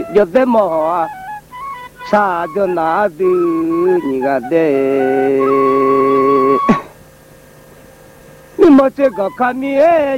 よでもさあじゃなびにがでみもちがかみえ